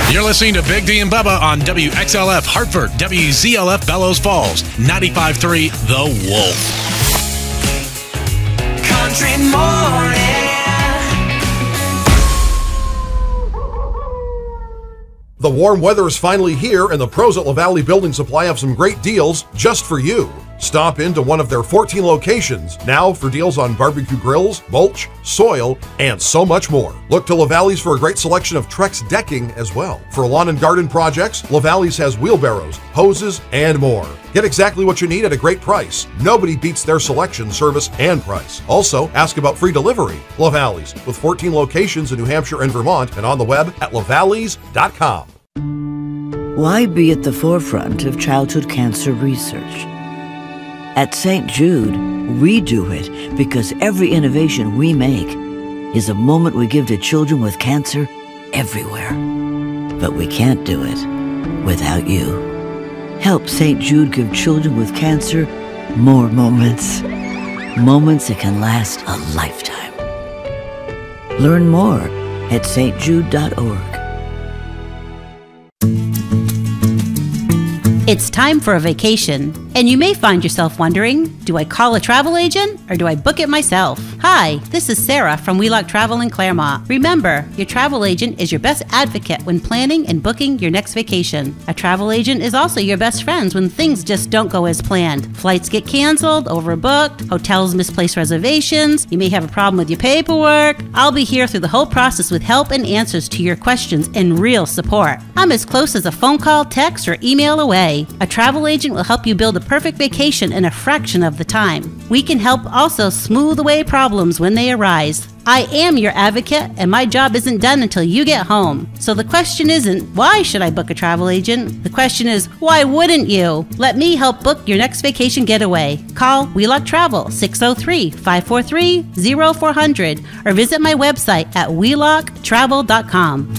You're listening to Big D and Bubba on WXLF Hartford, WZLF Bellows Falls, 95.3 The Wolf. Country morning. The warm weather is finally here, and the pros at LaValley Building Supply have some great deals just for you. Stop into one of their 14 locations now for deals on barbecue grills, mulch, soil, and so much more. Look to LaValley's for a great selection of Trex decking as well. For lawn and garden projects, LaValley's has wheelbarrows, hoses, and more. Get exactly what you need at a great price. Nobody beats their selection, service, and price. Also, ask about free delivery. LaValley's, with 14 locations in New Hampshire and Vermont, and on the web at lavalleys.com. Why be at the forefront of childhood cancer research? At St. Jude, we do it because every innovation we make is a moment we give to children with cancer everywhere. But we can't do it without you. Help St. Jude give children with cancer more moments. Moments that can last a lifetime. Learn more at stjude.org. It's time for a vacation, and you may find yourself wondering, do I call a travel agent or do I book it myself? Hi, this is Sarah from Wheelock Travel in Claremont. Remember, your travel agent is your best advocate when planning and booking your next vacation. A travel agent is also your best friend when things just don't go as planned. Flights get canceled, overbooked, hotels misplace reservations, you may have a problem with your paperwork. I'll be here through the whole process with help and answers to your questions and real support. I'm as close as a phone call, text, or email away. A travel agent will help you build a perfect vacation in a fraction of the time. We can help also smooth away problems when they arise. I am your advocate, and my job isn't done until you get home. So the question isn't, why should I book a travel agent? The question is, why wouldn't you? Let me help book your next vacation getaway. Call Wheelock Travel, 603-543-0400, or visit my website at wheelocktravel.com.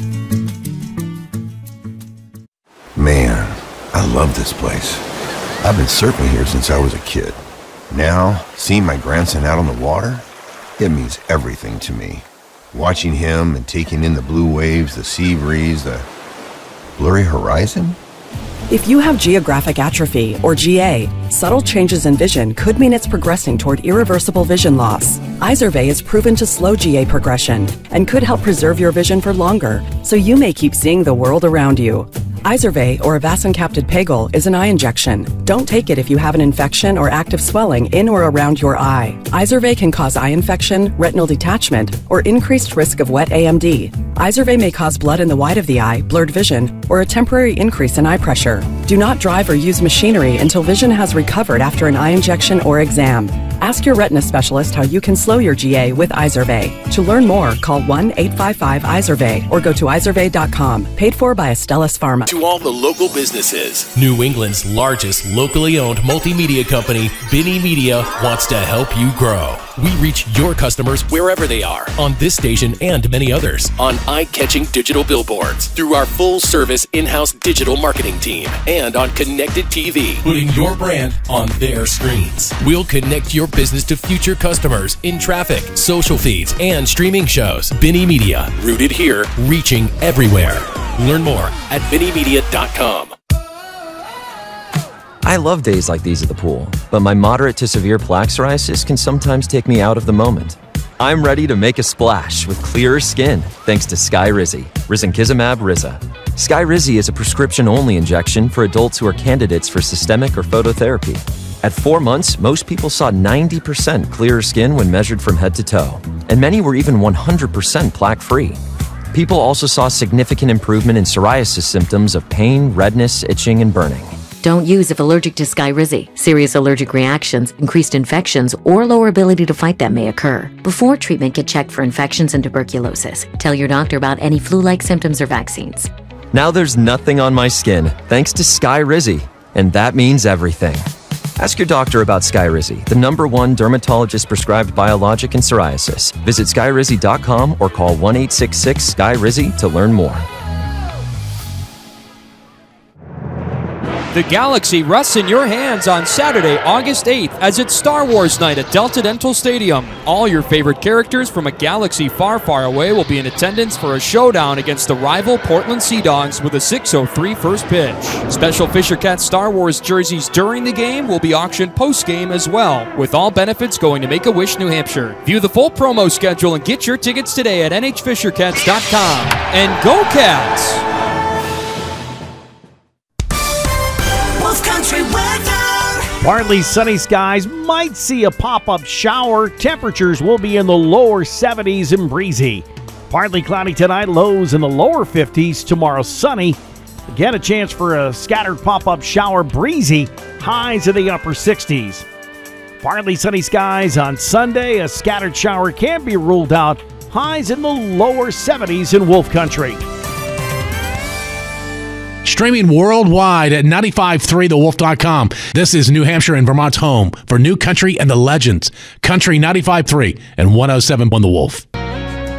Man, I love this place. I've been surfing here since I was a kid. Now, seeing my grandson out on the water, it means everything to me. Watching him and taking in the blue waves, the sea breeze, the blurry horizon. If you have geographic atrophy, or GA, subtle changes in vision could mean it's progressing toward irreversible vision loss. Izervay is proven to slow GA progression and could help preserve your vision for longer, so you may keep seeing the world around you. Izervay, or avacincaptad pegol, is an eye injection. Don't take it if you have an infection or active swelling in or around your eye. Izervay can cause eye infection, retinal detachment, or increased risk of wet AMD. Izervay may cause blood in the white of the eye, blurred vision, or a temporary increase in eye pressure. Do not drive or use machinery until vision has recovered after an eye injection or exam. Ask your retina specialist how you can slow your GA with Izervay. To learn more, call 1-855-IZERVAY or go to izervay.com. Paid for by Astellas Pharma. To all the local businesses, New England's largest locally owned multimedia company, Binny Media, wants to help you grow. We reach your customers wherever they are on this station and many others on eye-catching digital billboards through our full-service in-house digital marketing team and on connected TV, putting your brand on their screens. We'll connect your business to future customers in traffic, social feeds, and streaming shows. Binny Media, rooted here, reaching everywhere. Learn more at BinnyMedia.com. I love days like these at the pool, but my moderate to severe plaque psoriasis can sometimes take me out of the moment. I'm ready to make a splash with clearer skin thanks to Skyrizi, risankizumab Riza. Skyrizi is a prescription-only injection for adults who are candidates for systemic or phototherapy. At 4 months, most people saw 90% clearer skin when measured from head to toe, and many were even 100% plaque-free. People also saw significant improvement in psoriasis symptoms of pain, redness, itching, and burning. Don't use if allergic to Skyrizi. Serious allergic reactions, increased infections, or lower ability to fight them may occur. Before treatment, get checked for infections and tuberculosis. Tell your doctor about any flu-like symptoms or vaccines. Now there's nothing on my skin thanks to Skyrizi, and that means everything. Ask your doctor about Skyrizi, the #1 dermatologist-prescribed biologic in psoriasis. Visit Skyrizi.com or call 1-866-SKYRIZI to learn more. The galaxy rests in your hands on Saturday, August 8th, as it's Star Wars night at Delta Dental Stadium. All your favorite characters from a galaxy far, far away will be in attendance for a showdown against the rival Portland Sea Dogs with a 6:03 first pitch. Special Fisher Cat Star Wars jerseys during the game will be auctioned post-game as well, with all benefits going to Make-A-Wish, New Hampshire. View the full promo schedule and get your tickets today at nhfishercats.com. And go Cats! Wolf Country weather. Partly sunny skies, might see a pop-up shower. Temperatures will be in the lower 70s and breezy. Partly cloudy tonight, lows in the lower 50s. Tomorrow sunny. Again, a chance for a scattered pop-up shower, breezy. Highs in the upper 60s. Partly sunny skies on Sunday. A scattered shower can be ruled out. Highs in the lower 70s in Wolf Country. Streaming worldwide at 953thewolf.com. This is New Hampshire and Vermont's home for new country and the legends. Country 95.3 and 107.1 The Wolf.